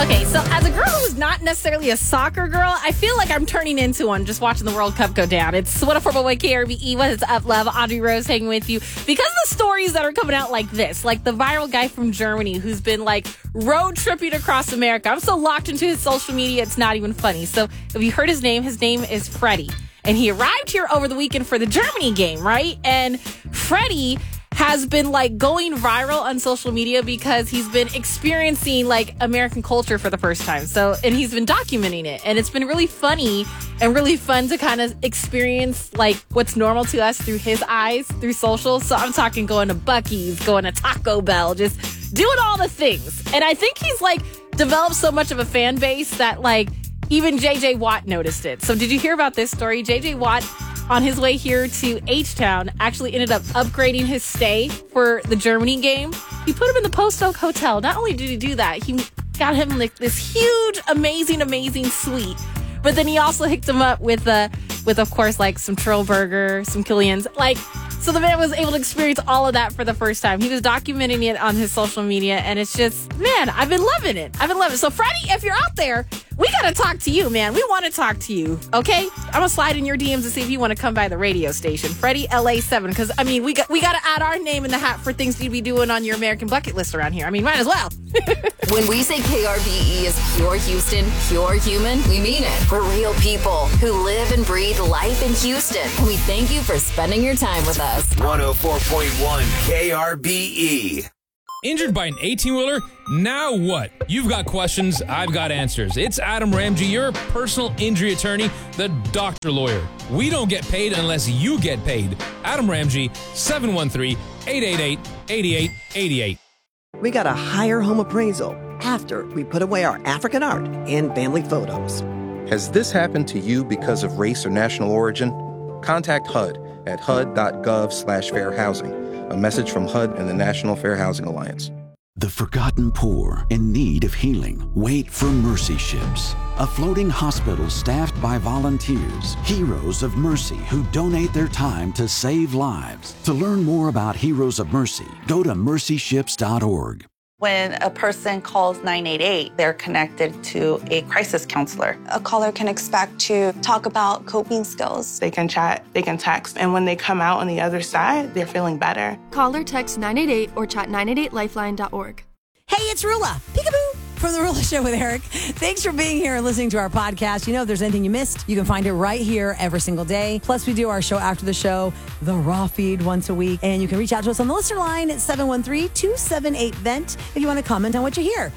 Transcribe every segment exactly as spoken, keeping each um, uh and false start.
Okay, so as a girl who's not necessarily a soccer girl, I feel like I'm turning into one just watching the World Cup go down. It's one oh four point one K R B E. What's up, love? Audrey Rose hanging with you. Because of the stories that are coming out like this, like the viral guy from Germany who's been like road tripping across America. I'm so locked into his social media, it's not even funny. So if you heard his name, his name is Freddie. And he arrived here over the weekend for the Germany game, right? And Freddie has been like going viral on social media because he's been experiencing like American culture for the first time. So, and he's been documenting it. And it's been really funny and really fun to kind of experience like what's normal to us through his eyes, through social. So I'm talking going to Buc-ee's, going to Taco Bell, just doing all the things. And I think he's like developed so much of a fan base that like even J J Watt noticed it. So did you hear about this story? J J Watt, on his way here to H-Town, actually ended up upgrading his stay for the Germany game. He put him in the Post Oak Hotel. Not only did he do that, he got him like this huge, amazing, amazing suite. But then he also hooked him up with, uh, with of course, like some Trill Burger, some Killian's. Like, so the man was able to experience all of that for the first time. He was documenting it on his social media, and it's just, man, I've been loving it. I've been loving it. So, Freddie, if you're out there, we got to talk to you, man. We want to talk to you, okay? I'm going to slide in your D Ms to see if you want to come by the radio station. Freddie L A seven, because, I mean, we got we got to add our name in the hat for things you'd be doing on your American bucket list around here. I mean, might as well. When we say K R B E is pure Houston, pure human, we mean it. We're real people who live and breathe life in Houston. And we thank you for spending your time with us. one oh four point one K R B E. Injured by an eighteen-wheeler? Now what? You've got questions, I've got answers. It's Adam Ramsey, your personal injury attorney, the doctor lawyer. We don't get paid unless you get paid. Adam Ramsey, seven one three, eight eight eight, eight eight eight eight. We got a higher home appraisal after we put away our African art and family photos. Has this happened to you because of race or national origin? Contact H U D at H U D dot gov slash fair housing. A message from H U D and the National Fair Housing Alliance. The forgotten poor in need of healing wait for Mercy Ships, a floating hospital staffed by volunteers, heroes of mercy who donate their time to save lives. To learn more about Heroes of Mercy, go to mercy ships dot org. When a person calls nine eight eight, they're connected to a crisis counselor. A caller can expect to talk about coping skills. They can chat, they can text, and when they come out on the other side, they're feeling better. Call or text nine eight eight or chat nine eight eight lifeline dot org. Hey, it's Rula. Peekaboo. From The Rula Show with Eric. Thanks for being here and listening to our podcast. You know, if there's anything you missed, you can find it right here every single day. Plus, we do our show after the show, the Raw Feed, once a week. And you can reach out to us on the listener line at seven one three, two seven eight, V E N T if you want to comment on what you hear.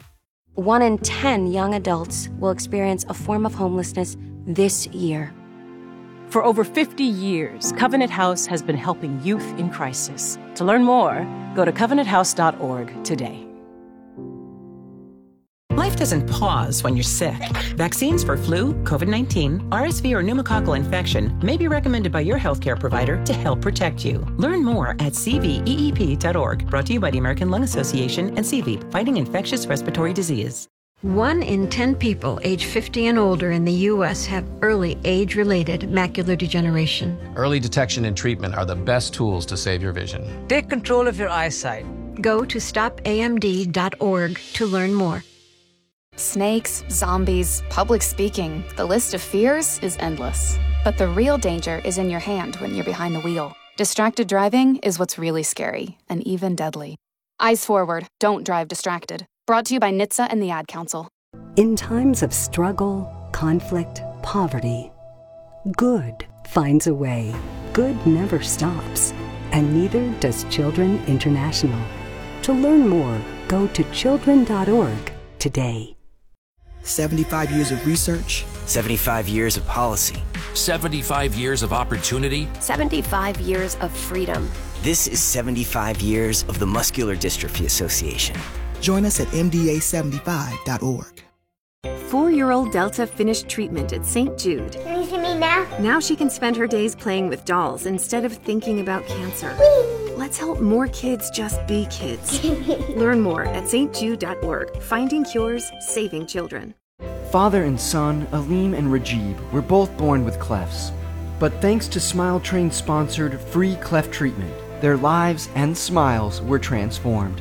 One in ten young adults will experience a form of homelessness this year. For over fifty years, Covenant House has been helping youth in crisis. To learn more, go to covenant house dot org today. Life doesn't pause when you're sick. Vaccines for flu, COVID nineteen, R S V, or pneumococcal infection may be recommended by your healthcare provider to help protect you. Learn more at c v e e p dot org. Brought to you by the American Lung Association and C V E P, fighting infectious respiratory disease. One in ten people age fifty and older in the U S have early age-related macular degeneration. Early detection and treatment are the best tools to save your vision. Take control of your eyesight. Go to stop a m d dot org to learn more. Snakes, zombies, public speaking, the list of fears is endless. But the real danger is in your hand when you're behind the wheel. Distracted driving is what's really scary and even deadly. Eyes forward, don't drive distracted. Brought to you by N H T S A and the Ad Council. In times of struggle, conflict, poverty, good finds a way. Good never stops, and neither does Children International. To learn more, go to children dot org today. seventy-five years of research. seventy-five years of policy. seventy-five years of opportunity. seventy-five years of freedom. This is seventy-five years of the Muscular Dystrophy Association. Join us at m d a seventy-five dot org. Four-year-old Delta finished treatment at Saint Jude. Can you see me now? Now she can spend her days playing with dolls instead of thinking about cancer. Whee! Let's help more kids just be kids. Learn more at s t jude dot org. Finding cures, saving children. Father and son, Aleem and Rajib, were both born with clefts. But thanks to Smile Train-sponsored free cleft treatment, their lives and smiles were transformed.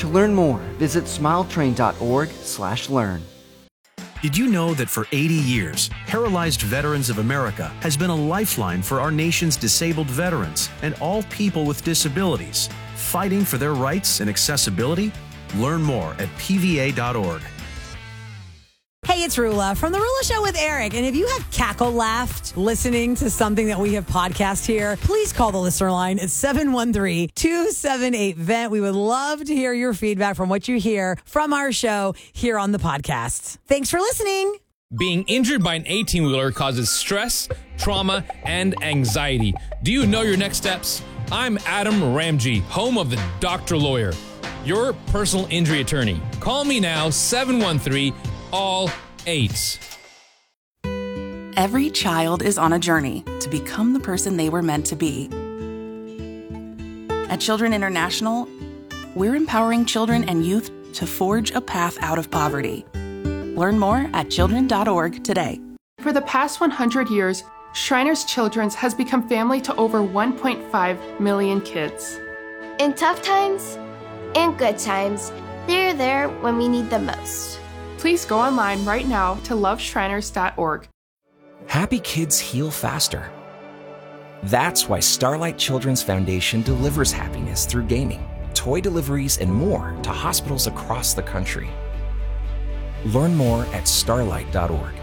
To learn more, visit smiletrain.org slash learn. Did you know that for eighty years, Paralyzed Veterans of America has been a lifeline for our nation's disabled veterans and all people with disabilities, fighting for their rights and accessibility? Learn more at P V A dot org. Hey, it's Rula from The Rula Show with Eric. And if you have cackle laughed listening to something that we have podcast here, please call the listener line at seven one three, two seven eight, V E N T. We would love to hear your feedback from what you hear from our show here on the podcast. Thanks for listening. Being injured by an eighteen-wheeler causes stress, trauma, and anxiety. Do you know your next steps? I'm Adam Ramji, home of the Doctor Lawyer, your personal injury attorney. Call me now, seven one three, all eights. Every child is on a journey to become the person they were meant to be. At Children International, we're empowering children and youth to forge a path out of poverty. Learn more at children dot org today. For the past one hundred years, Shriners Children's has become family to over one point five million kids. In tough times and good times, they're there when we need them most. Please go online right now to love shriners dot org. Happy kids heal faster. That's why Starlight Children's Foundation delivers happiness through gaming, toy deliveries, and more to hospitals across the country. Learn more at starlight dot org.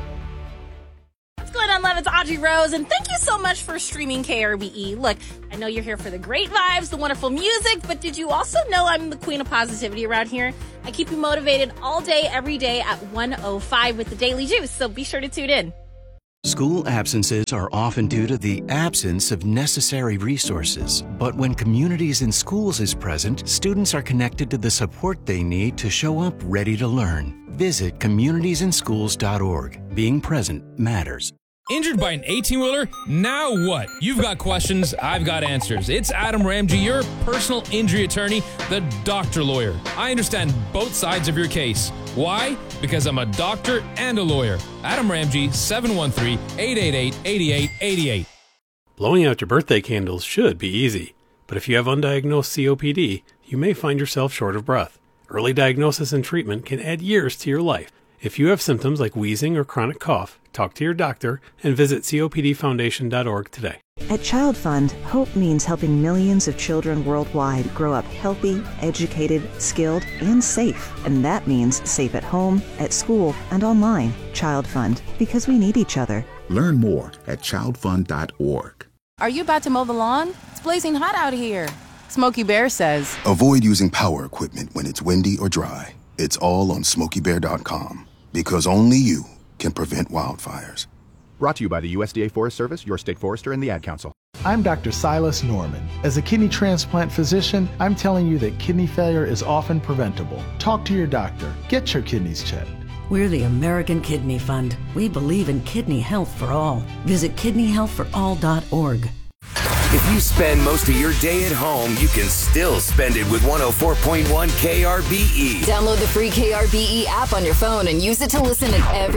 What's going on, love? It's Audrey Rose, and thank you so much for streaming K R B E. Look, I know you're here for the great vibes, the wonderful music, but did you also know I'm the queen of positivity around here? I keep you motivated all day, every day at one oh five with the Daily Juice, so be sure to tune in. School absences are often due to the absence of necessary resources. But when Communities in Schools is present, students are connected to the support they need to show up ready to learn. Visit communities in schools dot org. Being present matters. Injured by an eighteen-wheeler? Now what? You've got questions, I've got answers. It's Adam Ramji, your personal injury attorney, the Doctor Lawyer. I understand both sides of your case. Why? Because I'm a doctor and a lawyer. Adam Ramji, seven one three, eight eight eight, eight eight eight eight. Blowing out your birthday candles should be easy, but if you have undiagnosed C O P D, you may find yourself short of breath. Early diagnosis and treatment can add years to your life. If you have symptoms like wheezing or chronic cough, talk to your doctor and visit C O P D foundation dot org today. At Child Fund, hope means helping millions of children worldwide grow up healthy, educated, skilled, and safe. And that means safe at home, at school, and online. Child Fund, because we need each other. Learn more at child fund dot org. Are you about to mow the lawn? It's blazing hot out here. Smokey Bear says, avoid using power equipment when it's windy or dry. It's all on smokey bear dot com. Because only you can prevent wildfires. Brought to you by the U S D A Forest Service, your state forester, and the Ad Council. I'm Doctor Silas Norman. As a kidney transplant physician, I'm telling you that kidney failure is often preventable. Talk to your doctor. Get your kidneys checked. We're the American Kidney Fund. We believe in kidney health for all. Visit kidney health for all dot org. If you spend most of your day at home, you can still spend it with one oh four point one K R B E. Download the free K R B E app on your phone and use it to listen at every